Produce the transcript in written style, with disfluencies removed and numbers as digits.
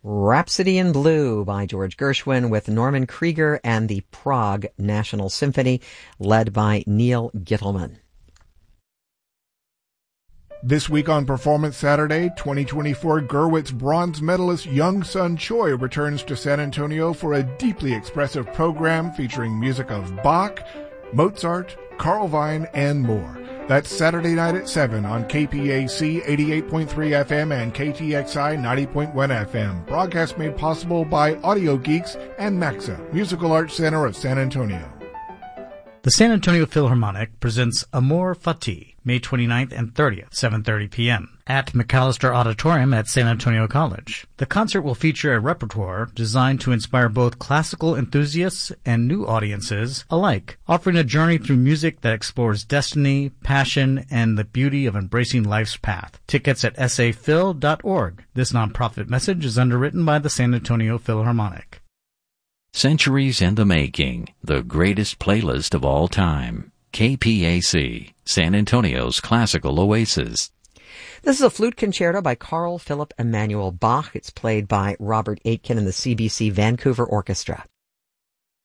Rhapsody in Blue by George Gershwin with Norman Krieger and the Prague National Symphony, led by Neil Gittelman. This week on Performance Saturday, 2024 Gurwitz bronze medalist Young Sun Choi returns to San Antonio for a deeply expressive program featuring music of Bach, Mozart, Carl Wein, and more. That's Saturday night at 7 on KPAC 88.3 FM and KTXI 90.1 FM. Broadcast made possible by Audio Geeks and Maxa, Musical Arts Center of San Antonio. The San Antonio Philharmonic presents Amor Fati, May 29th and 30th, 7:30 p.m. at McAllister Auditorium at San Antonio College. The concert will feature a repertoire designed to inspire both classical enthusiasts and new audiences alike, offering a journey through music that explores destiny, passion, and the beauty of embracing life's path. Tickets at saphil.org. This nonprofit message is underwritten by the San Antonio Philharmonic. Centuries in the Making, the greatest playlist of all time. KPAC, San Antonio's classical oasis. This is a flute concerto by Carl Philipp Emanuel Bach. It's played by Robert Aitken and the CBC Vancouver Orchestra.